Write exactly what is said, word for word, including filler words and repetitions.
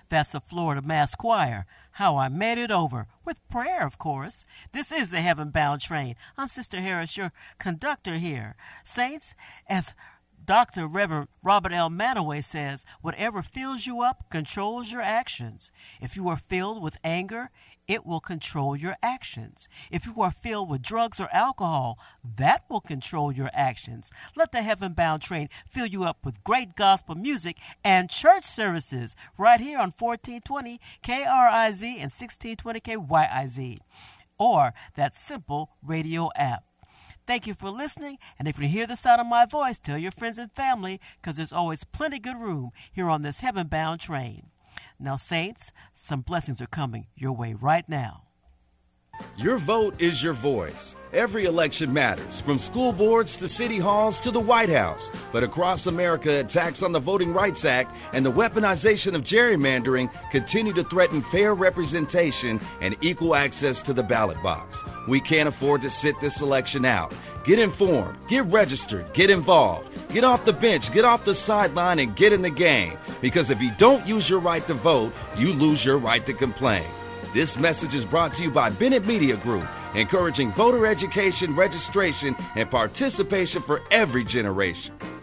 That's the Florida Mass Choir. How I Made It Over, with prayer, of course. This is the Heaven Bound Train. I'm Sister Harris, your conductor here. Saints, as Doctor Reverend Robert L. Manaway says, whatever fills you up controls your actions. If you are filled with anger, it will control your actions. If you are filled with drugs or alcohol, that will control your actions. Let the Heaven Bound Train fill you up with great gospel music and church services right here on fourteen twenty K R I Z and sixteen twenty K Y I Z, or that simple radio app. Thank you for listening, and if you hear the sound of my voice, tell your friends and family, because there's always plenty good room here on this Heaven Bound Train. Now, saints, some blessings are coming your way right now. Your vote is your voice. Every election matters, from school boards to city halls to the White House. But across America, attacks on the Voting Rights Act and the weaponization of gerrymandering continue to threaten fair representation and equal access to the ballot box. We can't afford to sit this election out. Get informed, get registered, get involved. Get off the bench, get off the sideline, and get in the game. Because if you don't use your right to vote, you lose your right to complain. This message is brought to you by Bennett Media Group, encouraging voter education, registration, and participation for every generation.